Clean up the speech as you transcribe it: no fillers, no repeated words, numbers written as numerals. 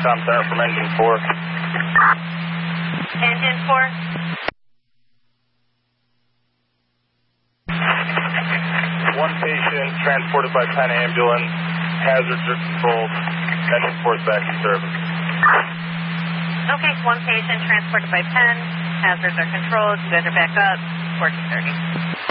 Tom Center from Engine 4. Engine 4. One patient transported by Penn ambulance. Hazards are controlled. Engine 4 is back in service. Okay, one patient transported by Penn. Hazards are controlled. You guys are back up. 1430.